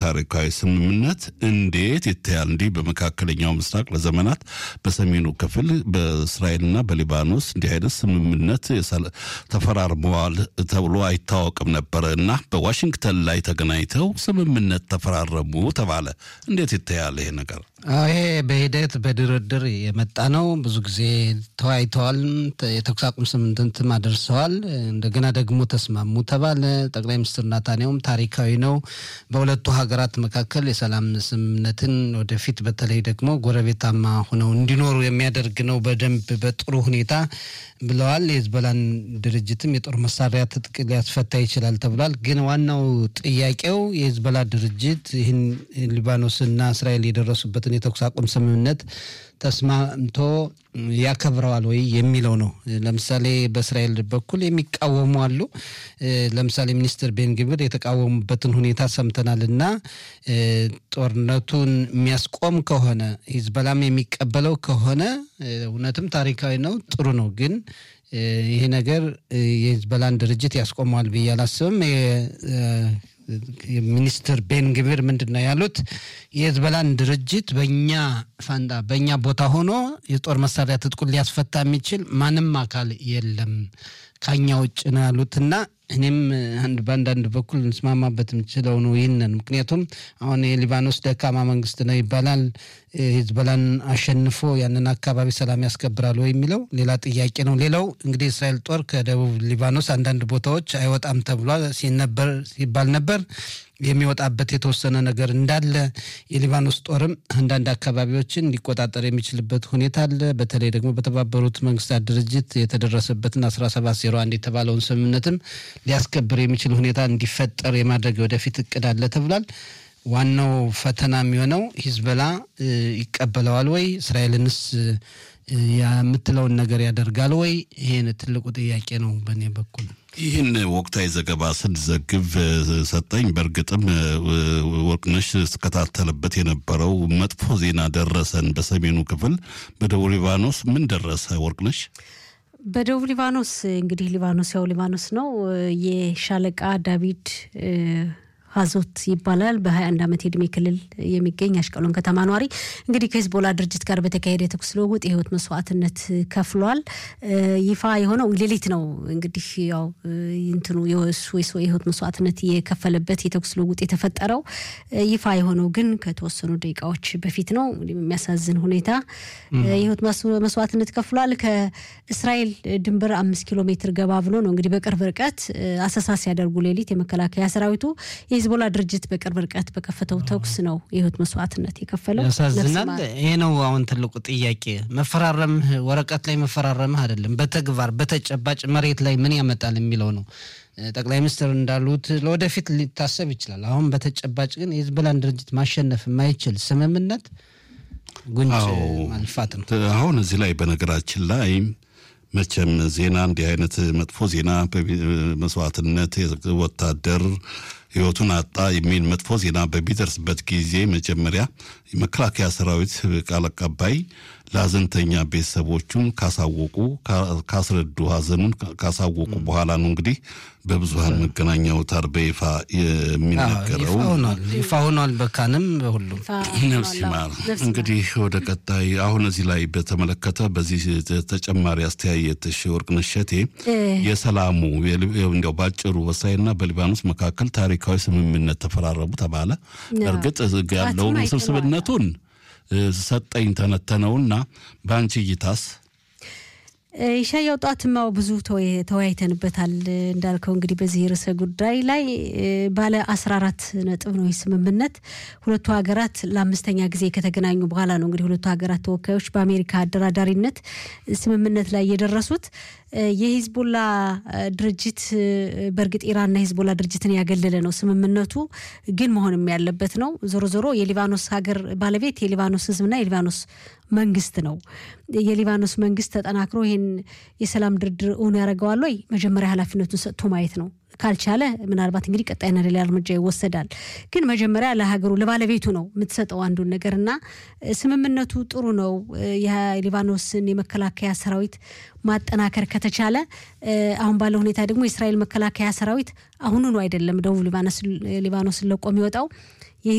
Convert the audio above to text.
ታሪካዊ ስምምነት እንዴት ይታያል? እንዲህ በመካከለኛው ምስራቅ ለዘመናት በሰሜኑ ክፍል በእስራኤልና በሊባኖስ እንዲህ አይነት ስምምነት ተፈራርመዋል ተብሎ አይታወቅም ነበር እና በዋሽንግተን ላይ ተገናኝተው ስምምነት ተፈራረሙ ተባለ። እንዴት ይታያል ይሄ ነገር? ይሄ በሂደት በድርድር የመጣ ነው። ብዙ ጊዜ ተወያይተዋል። የተኩስ አቁም ስምምነትም አደርሰዋል። እንደገና ደግሞ ተስማሙ ተባለ። ጠቅላይ ሚኒስትር ናታንያሁም ታሪካዊ ነው፣ በሁለቱ ሀገራት መካከል የሰላም ስምምነትን ወደፊት በተለይ ደግሞ ጎረቤታማ ሆነው እንዲኖሩ የሚያደርግ ነው በደንብ በጥሩ ሁኔታ ብለዋል። የሂዝቦላን ድርጅትም የጦር መሳሪያ ትጥቅ ሊያስፈታ ይችላል ተብሏል። ግን ዋናው ጥያቄው የሂዝቦላ ድርጅት ይህን ሊባኖስና እስራኤል የደረሱበትን የተኩስ አቁም ስምምነት ተስማምቶ ያከብረዋል ወይ የሚለው ነው። ለምሳሌ በእስራኤል በኩል የሚቃወሙ አሉ። ለምሳሌ ሚኒስትር ቤን ግብር የተቃወሙበትን ሁኔታ ሰምተናልና ጦርነቱን የሚያስቆም ከሆነ ሂዝቦላም የሚቀበለው ከሆነ እውነትም ታሪካዊ ነው፣ ጥሩ ነው። ግን ይሄ ነገር የሂዝቦላን ድርጅት ያስቆመዋል ብዬ አላስብም። ሚኒስትር ቤን ግብር ምንድነው ያሉት? የሂዝቦላን ድርጅት በእኛ ቦታ ሆኖ የጦር መሳሪያ ትጥቁን ሊያስፈታ የሚችል ማንም አካል የለም ከኛ ውጭ ነው ያሉትና እኔም በአንዳንድ በኩል እንስማማበት የምችለው ነው ይህንን። ምክንያቱም አሁን የሊባኖስ ደካማ መንግስት ነው ይባላል። ሂዝቦላን አሸንፎ ያንን አካባቢ ሰላም ያስከብራል ወይ የሚለው ሌላ ጥያቄ ነው። ሌላው እንግዲህ እስራኤል ጦር ከደቡብ ሊባኖስ አንዳንድ ቦታዎች አይወጣም ተብሏል ሲባል ነበር። የሚወጣበት የተወሰነ ነገር እንዳለ የሊባኖስ ጦርም አንዳንድ አካባቢዎችን እንዲቆጣጠር የሚችልበት ሁኔታ አለ። በተለይ ደግሞ በተባበሩት መንግስታት ድርጅት የተደረሰበትን 1701 የተባለውን ስምምነትም ሊያስከብር የሚችል ሁኔታ እንዲፈጠር የማድረግ ወደፊት እቅድ አለ ተብሏል። ዋናው ፈተና የሚሆነው ሂዝቦላ ይቀበለዋል ወይ፣ እስራኤልንስ የምትለውን ነገር ያደርጋል ወይ? ይሄን ትልቁ ጥያቄ ነው በእኔ በኩል። ይህን ወቅታዊ ዘገባ ስንዘግብ ሰጠኝ በእርግጥም ወርቅነሽ ተከታተለበት የነበረው መጥፎ ዜና ደረሰን። በሰሜኑ ክፍል በደቡብ ሊባኖስ ምን ደረሰ ወርቅነሽ? በደቡብ ሊባኖስ እንግዲህ ሊባኖስ ነው። የሻለቃ ዳቪድ ሀዞት ይባላል። በ21 ዓመት የዕድሜ ክልል የሚገኝ አሽቀሎን ከተማ ኗሪ እንግዲህ ከሂዝቦላ ድርጅት ጋር በተካሄደ የተኩስ ልውውጥ የህይወት መስዋዕትነት ከፍሏል። ይፋ የሆነው ሌሊት ነው። እንግዲህ ያው የህይወት መስዋዕትነት የከፈለበት የተኩስ ልውውጥ የተፈጠረው ይፋ የሆነው ግን ከተወሰኑ ደቂቃዎች በፊት ነው። የሚያሳዝን ሁኔታ የህይወት መስዋዕትነት ከፍሏል። ከእስራኤል ድንበር 5 ኪሎ ሜትር ገባ ብሎ ነው እንግዲህ በቅርብ ርቀት አሰሳ ሲያደርጉ ሌሊት የመከላከያ ሰራዊቱ የሂዝቦላ ድርጅት በቅርብ ርቀት በከፈተው ተኩስ ነው የህይወት መስዋዕትነት የከፈለው። ያሳዝናል። ይሄ ነው አሁን ትልቁ ጥያቄ። መፈራረም ወረቀት ላይ መፈራረም አይደለም፣ በተግባር በተጨባጭ መሬት ላይ ምን ያመጣል የሚለው ነው። ጠቅላይ ሚኒስትር እንዳሉት ለወደፊት ሊታሰብ ይችላል። አሁን በተጨባጭ ግን የሂዝቦላን ድርጅት ማሸነፍ የማይችል ስምምነት ጉንጭ ማልፋት ነው። አሁን እዚህ ላይ በነገራችን ላይ መቼም ዜና እንዲህ አይነት መጥፎ ዜና በመስዋዕትነት ወታደር ህይወቱን አጣ የሚል መጥፎ ዜና በሚደርስበት ጊዜ መጀመሪያ የመከላከያ ሰራዊት ቃል አቀባይ ለሀዘንተኛ ቤተሰቦቹን ካስረዱ ሀዘኑን ካሳወቁ በኋላ ነው እንግዲህ በብዙሃን መገናኛ አውታር በይፋ የሚነገረው። ይፋ ሆኗል በካንም በሁሉም ነፍስ ይማር። እንግዲህ ወደ ቀጣይ አሁን እዚህ ላይ በተመለከተ በዚህ ተጨማሪ አስተያየትሽ ወርቅነሽ እሸቴ የሰላሙ እንዲያው ባጭሩ በእስራኤልና በሊባኖስ መካከል ታሪካዊ ስምምነት ተፈራረሙ ተባለ። እርግጥ ያለው ውስብስብነቱን ሰጠኝ ተነተነውና በአንቺ እይታስ? ኢሻያው ጧትማው ብዙ ተወያይተንበታል እንዳልከው እንግዲህ በዚህ ርዕሰ ጉዳይ ላይ ባለ 14 ነጥብ ነው ስምምነት። ሁለቱ ሀገራት ለአምስተኛ ጊዜ ከተገናኙ በኋላ ነው እንግዲህ ሁለቱ ሀገራት ተወካዮች በአሜሪካ አደራዳሪነት ስምምነት ላይ የደረሱት። የሂዝቦላ ድርጅት በእርግጥ ኢራንና ሂዝቦላ ድርጅትን ያገለለ ነው ስምምነቱ፣ ግን መሆንም ያለበት ነው። ዞሮ የሊባኖስ ሀገር ባለቤት የሊባኖስ ህዝብና የሊባኖስ መንግስት ነው። የሊባኖስ መንግስት ተጠናክሮ ይሄን የሰላም ድርድር እውን ያደርገዋል ወይ? መጀመሪያ ኃላፊነቱን ሰጥቶ ማየት ነው። ካልቻለ ምናልባት እንግዲህ ቀጣይና ሌላ እርምጃ ይወሰዳል። ግን መጀመሪያ ለሀገሩ ለባለቤቱ ነው የምትሰጠው አንዱን ነገርና ስምምነቱ ጥሩ ነው። የሊባኖስን የመከላከያ ሰራዊት ማጠናከር ከተቻለ አሁን ባለው ሁኔታ ደግሞ የእስራኤል መከላከያ ሰራዊት አሁኑኑ አይደለም ደቡብ ሊባኖስን ለቆ የሚወጣው